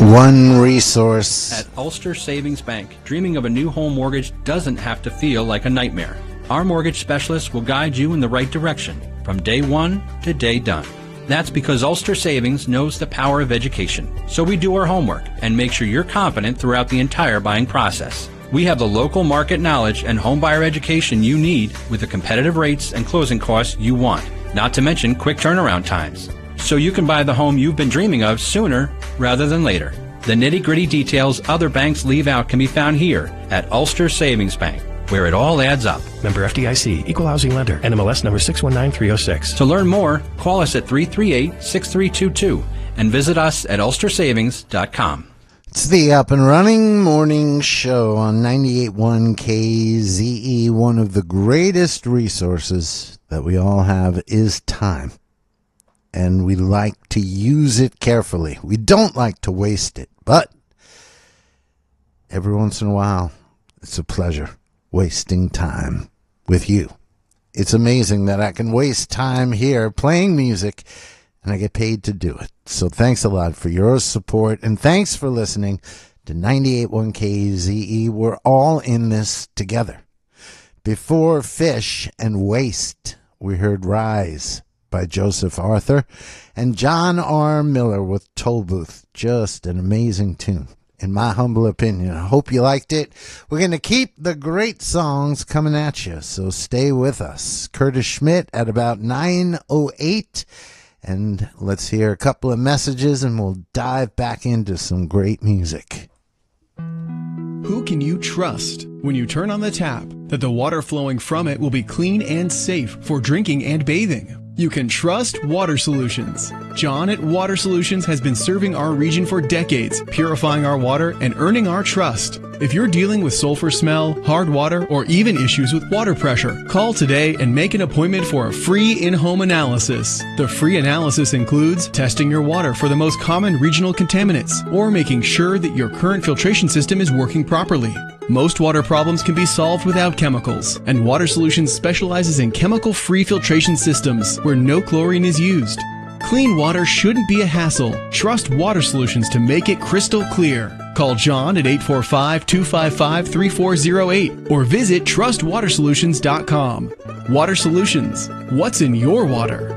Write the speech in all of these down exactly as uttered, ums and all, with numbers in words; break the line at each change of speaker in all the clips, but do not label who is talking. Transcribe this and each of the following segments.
One resource.
At Ulster Savings Bank, dreaming of a new home mortgage doesn't have to feel like a nightmare. Our mortgage specialists will guide you in the right direction from day one to day done. That's because Ulster Savings knows the power of education. So we do our homework and make sure you're confident throughout the entire buying process. We have the local market knowledge and homebuyer education you need with the competitive rates and closing costs you want, not to mention quick turnaround times. So you can buy the home you've been dreaming of sooner rather than later. The nitty-gritty details other banks leave out can be found here at Ulster Savings Bank, where it all adds up.
Member F D I C, Equal Housing Lender, N M L S number six one nine three oh six.
To learn more, call us at three three eight, six three two two and visit us at ulster savings dot com.
It's the Up and Running Morning Show on ninety-eight point one K Z E. One of the greatest resources that we all have is time. And we like to use it carefully. We don't like to waste it, but every once in a while, it's a pleasure wasting time with you. It's amazing that I can waste time here playing music, and I get paid to do it. So thanks a lot for your support, and thanks for listening to ninety-eight point one K Z E. We're all in this together. Before Fish and Waste, we heard Rise by Joseph Arthur, and John R. Miller with Toll Booth. Just an amazing tune, in my humble opinion. I hope you liked it. We're going to keep the great songs coming at you, so stay with us. Curtis Schmidt at about nine oh eight, and let's hear a couple of messages, and we'll dive back into some great music.
Who can you trust when you turn on the tap that the water flowing from it will be clean and safe for drinking and bathing? You can trust Water Solutions. John at Water Solutions has been serving our region for decades, purifying our water and earning our trust. If you're dealing with sulfur smell, hard water, or even issues with water pressure, call today and make an appointment for a free in-home analysis. The free analysis includes testing your water for the most common regional contaminants or making sure that your current filtration system is working properly. Most water problems can be solved without chemicals, and Water Solutions specializes in chemical-free filtration systems where no chlorine is used. Clean water shouldn't be a hassle. Trust Water Solutions to make it crystal clear. Call John at eight four five, two five five, three four zero eight or visit trust water solutions dot com. Water Solutions. What's in your water?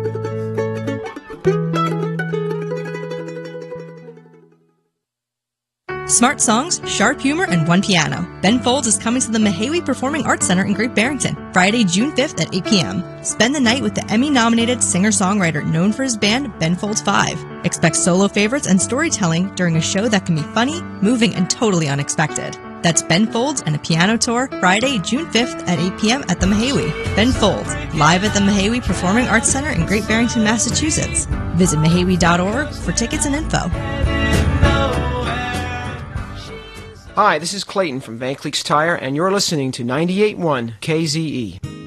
Smart songs, sharp humor, and one piano. Ben Folds is coming to the Mahawi Performing Arts Center in Great Barrington, Friday, June fifth at eight p.m. Spend the night with the Emmy-nominated singer-songwriter known for his band, Ben Folds five. Expect solo favorites and storytelling during a show that can be funny, moving, and totally unexpected. That's Ben Folds and a piano tour, Friday, June fifth at eight p.m. at the Mahawi. Ben Folds, live at the Mahawi Performing Arts Center in Great Barrington, Massachusetts. Visit mahawi dot org for tickets and info.
Hi, this is Clayton from Van Cleek's Tire, and you're listening to ninety-eight point one K Z E.